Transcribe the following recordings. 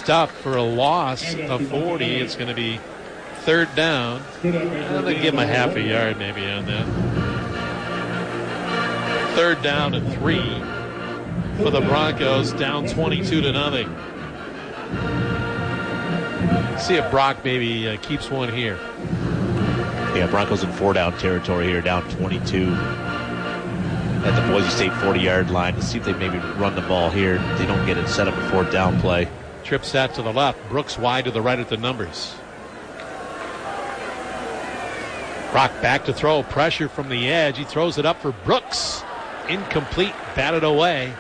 stuffed for a loss of 40. It's going to be third down. I'm going to give him a half a yard maybe on that. Third down and 3 for the Broncos, down 22-0. See if Brock maybe keeps one here. Yeah, Broncos in 4-down territory here, down 22 at the Boise State 40-yard line. To see if they maybe run the ball here. If they don't get it, set up a fourth down play. Trip set to the left. Brooks wide to the right at the numbers. Brock back to throw. Pressure from the edge. He throws it up for Brooks. Incomplete. Batted away.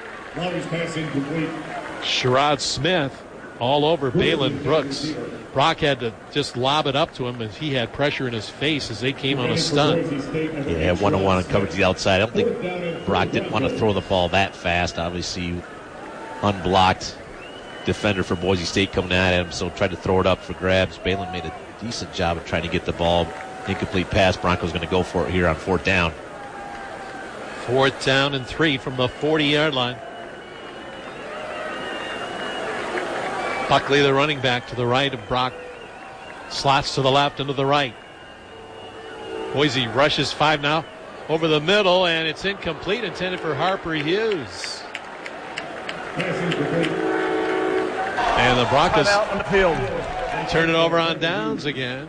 Sherrod Smith all over Balin Brooks. Brock had to just lob it up to him as he had pressure in his face as they came on a stunt. Yeah, one-on-one coverage to the outside. I don't think Brock didn't want to throw the ball that fast. Obviously, unblocked defender for Boise State coming at him, so tried to throw it up for grabs. Balin made a decent job of trying to get the ball. Incomplete pass. Broncos going to go for it here on fourth down. Fourth down and 3 from the 40-yard line. Buckley, the running back, to the right of Brock. Slots to the left and to the right. Boise rushes 5 now. Over the middle, and it's incomplete. Intended for Harper Hughes. And the Broncos out on the field. Turn it over on downs again.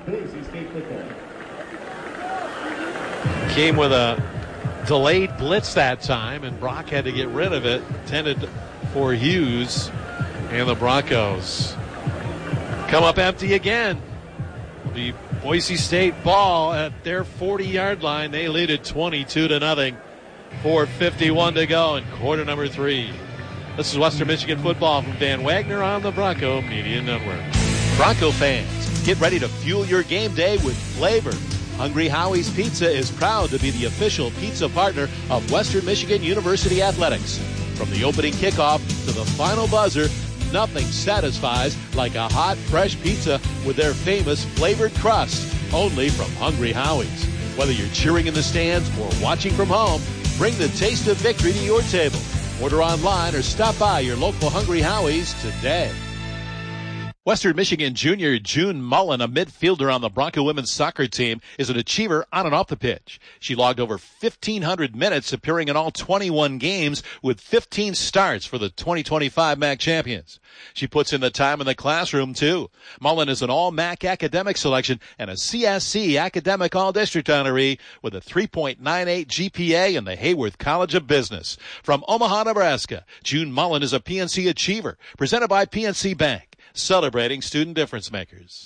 Came with a delayed blitz that time, and Brock had to get rid of it. Intended for Hughes. And the Broncos come up empty again. The Boise State ball at their 40-yard line. They lead it 22-0. 4:51 to go in quarter number 3. This is Western Michigan football from Van Wagner on the Bronco Media Network. Bronco fans, get ready to fuel your game day with flavor. Hungry Howie's Pizza is proud to be the official pizza partner of Western Michigan University Athletics. From the opening kickoff to the final buzzer, nothing satisfies like a hot, fresh pizza with their famous flavored crust, only from Hungry Howie's. Whether you're cheering in the stands or watching from home, bring the taste of victory to your table. Order online or stop by your local Hungry Howie's today. Western Michigan junior June Mullen, a midfielder on the Bronco women's soccer team, is an achiever on and off the pitch. She logged over 1,500 minutes, appearing in all 21 games with 15 starts for the 2025 MAC champions. She puts in the time in the classroom, too. Mullen is an all-MAC academic selection and a CSC academic all-district honoree with a 3.98 GPA in the Hayworth College of Business. From Omaha, Nebraska, June Mullen is a PNC achiever, presented by PNC Bank. Celebrating student difference makers.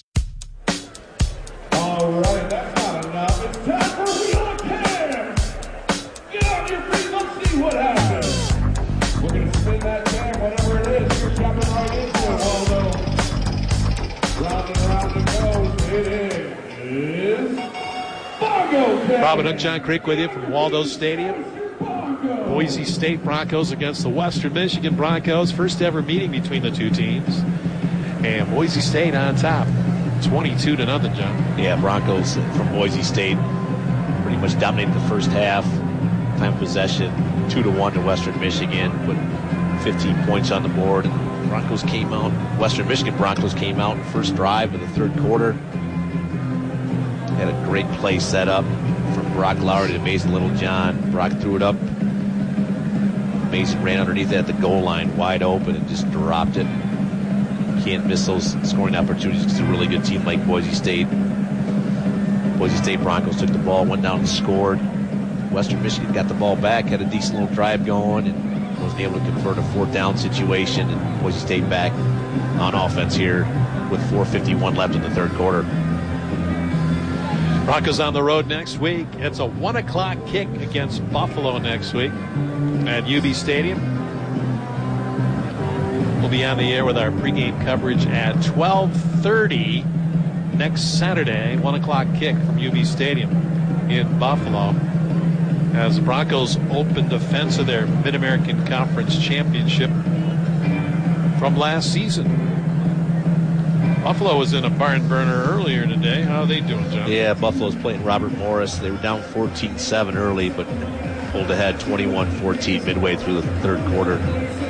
All right, that's not enough. It's time for Wheel of Cam. Get on your feet, let's see what happens. We're going to spin that cam, whatever it is. You're jumping right into it, Waldo. Round and round it goes. It is Bongo Cam. Robin Hook, John Creek with you from Waldo Stadium. Boise State Broncos against the Western Michigan Broncos. First ever meeting between the two teams. And Boise State on top, 22-0, John. Yeah, Broncos from Boise State pretty much dominated the first half. Time of possession, 2-1 to Western Michigan, put 15 points on the board. And Broncos came out, Western Michigan Broncos came out first drive of the third quarter. Had a great play set up from Brock Lowry to Mason Littlejohn. Brock threw it up. Mason ran underneath it at the goal line, wide open, and just dropped it. Can't miss those scoring opportunities because it's a really good team like Boise State. Boise State Broncos took the ball, went down and scored. Western Michigan got the ball back, had a decent little drive going, and wasn't able to convert a fourth down situation. And Boise State back on offense here with 4:51 left in the third quarter. Broncos on the road next week. It's a 1 o'clock kick against Buffalo next week at UB Stadium. We'll be on the air with our pregame coverage at 12:30 next Saturday. 1 o'clock kick from UB Stadium in Buffalo as the Broncos open defense of their Mid-American Conference Championship from last season. Buffalo was in a barn burner earlier today. How are they doing, John? Yeah, Buffalo's playing Robert Morris. They were down 14-7 early, but pulled ahead 21-14 midway through the third quarter.